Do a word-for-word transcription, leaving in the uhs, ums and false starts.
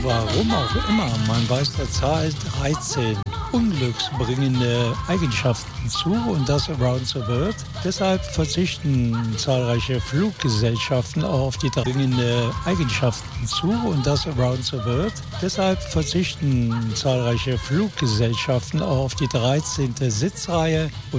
Warum auch immer, man weist der Zahl dreizehn unglücksbringende Eigenschaften zu und das around the world. Deshalb verzichten zahlreiche Fluggesellschaften auch auf die dringende Eigenschaften zu und das around the world. Deshalb verzichten zahlreiche Fluggesellschaften auch auf die dreizehnte Sitzreihe. Und